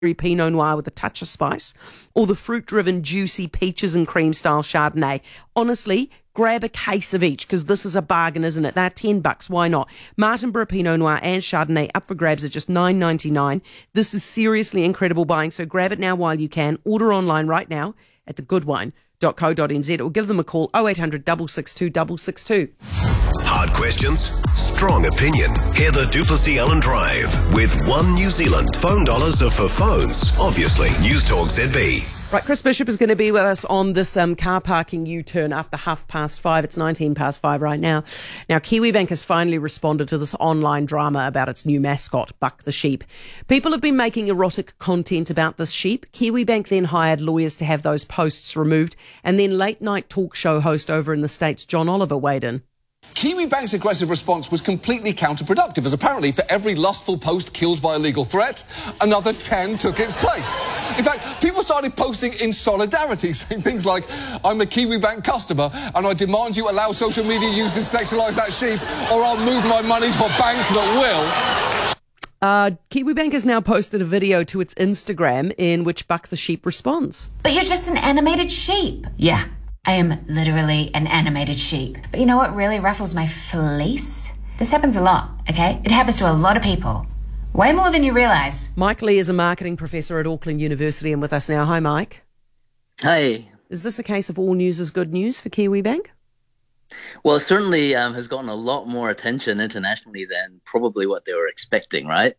Pinot Noir with a touch of spice, or the fruit-driven, juicy peaches and cream style Chardonnay. Honestly, grab a case of each because this is a bargain, isn't it? They're $10. Why not? Martinborough Pinot Noir and Chardonnay up for grabs at just $9.99. This is seriously incredible buying, so grab it now while you can. Order online right now at thegoodwine.co.nz or give them a call 0800 662 662. Hard questions, strong opinion. Hear the Duplessis Allen Drive with One New Zealand. Phone dollars are for phones, obviously. News Talk ZB. Right, Chris Bishop is going to be with us on this car parking U-turn after 5:30. It's 5:19 right now. Now, Kiwibank has finally responded to this online drama about its new mascot, Buck the sheep. People have been making erotic content about this sheep. Kiwibank then hired lawyers to have those posts removed, and then late-night talk show host over in the States, John Oliver, weighed in. Kiwibank's aggressive response was completely counterproductive, as apparently for every lustful post killed by a legal threat, another 10 took its place. In fact, people started posting in solidarity, saying things like, "I'm a Kiwibank customer and I demand you allow social media users to sexualise that sheep or I'll move my money to a bank that will." Kiwibank has now posted a video to its Instagram in which Buck the sheep responds. "But you're just an animated sheep." "Yeah, I am literally an animated sheep. But you know what really ruffles my fleece? This happens a lot, okay? It happens to a lot of people. Way more than you realise." Mike Lee is a marketing professor at Auckland University and with us now. Hi, Mike. Hey. Is this a case of all news is good news for Kiwibank? Well, it certainly has gotten a lot more attention internationally than probably what they were expecting, right?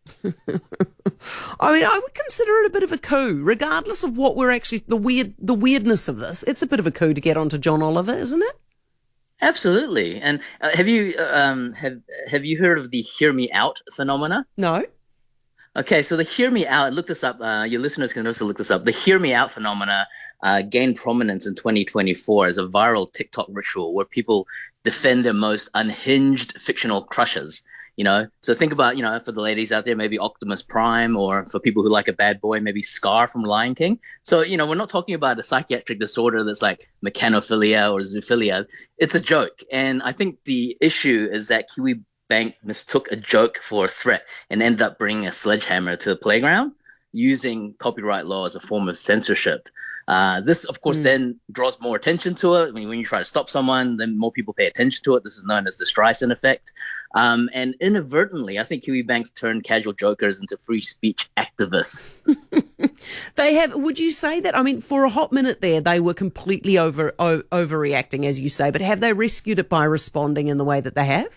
I mean, I would consider it a bit of a coup, regardless of what we're actually the weirdness of this. It's a bit of a coup to get onto John Oliver, isn't it? Absolutely. And have you heard of the "hear me out" phenomena? No. Okay, so the "hear me out", look this up. Your listeners can also look this up. The "hear me out" phenomena gained prominence in 2024 as a viral TikTok ritual where people defend their most unhinged fictional crushes. You know, so think about, you know, for the ladies out there, maybe Optimus Prime, or for people who like a bad boy, maybe Scar from Lion King. So, you know, we're not talking about a psychiatric disorder that's like mechanophilia or zoophilia. It's a joke. And I think the issue is that Kiwibank mistook a joke for a threat and ended up bringing a sledgehammer to the playground, using copyright law as a form of censorship. This, of course, then draws more attention to it. I mean, when you try to stop someone, then more people pay attention to it. This is known as the Streisand effect. And inadvertently, I think Kiwibank's turned casual jokers into free speech activists. They have. Would you say that? I mean, for a hot minute there, they were completely overreacting, as you say. But have they rescued it by responding in the way that they have?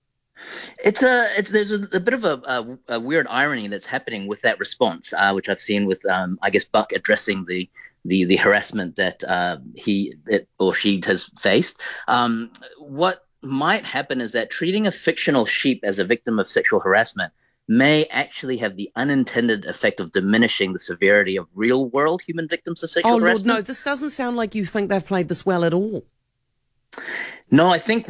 There's a bit of a weird irony that's happening with that response, which I've seen with I guess Buck addressing the harassment that he or she has faced. What might happen is that treating a fictional sheep as a victim of sexual harassment may actually have the unintended effect of diminishing the severity of real world human victims of sexual harassment. Lord, no, this doesn't sound like you think they've played this well at all. No, I think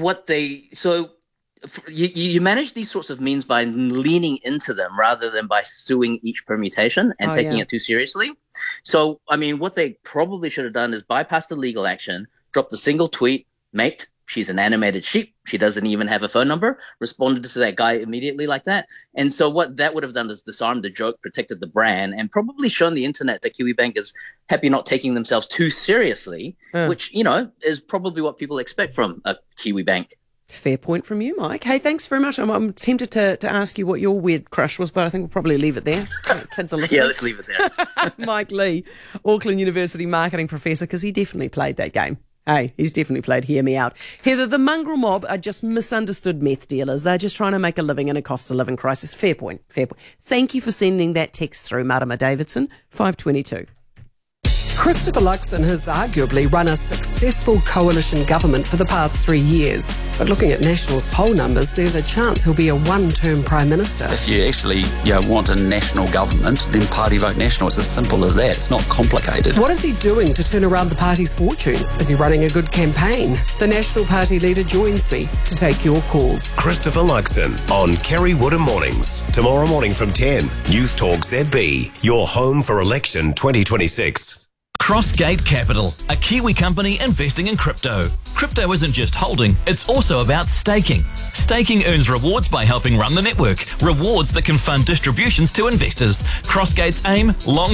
you manage these sorts of means by leaning into them rather than by suing each permutation and taking it too seriously. So, I mean, what they probably should have done is bypass the legal action, dropped a single tweet, "Mate, she's an animated sheep. She doesn't even have a phone number," responded to that guy immediately like that. And so what that would have done is disarmed the joke, protected the brand, and probably shown the internet that Kiwibank is happy not taking themselves too seriously, which, you know, is probably what people expect from a Kiwibank. Fair point from you, Mike. Hey, thanks very much. I'm tempted to ask you what your weird crush was, but I think we'll probably leave it there. Kids are listening. Yeah, let's leave it there. Mike Lee, Auckland University marketing professor, because he definitely played that game. Hey, he's definitely played Hear Me Out. Heather, the mongrel mob are just misunderstood meth dealers. They're just trying to make a living in a cost of living crisis. Fair point. Thank you for sending that text through, Marama Davidson, 522. Christopher Luxon has arguably run a successful coalition government for the past 3 years. But looking at National's poll numbers, there's a chance he'll be a one-term Prime Minister. If you actually want a national government, then party vote National. It's as simple as that. It's not complicated. What is he doing to turn around the party's fortunes? Is he running a good campaign? The National Party leader joins me to take your calls. Christopher Luxon on Kerry Woodham Mornings. Tomorrow morning from 10. News Talk ZB. Your home for election 2026. Crossgate Capital, a Kiwi company investing in crypto. Crypto isn't just holding, it's also about staking. Staking earns rewards by helping run the network, rewards that can fund distributions to investors. Crossgate's aim, long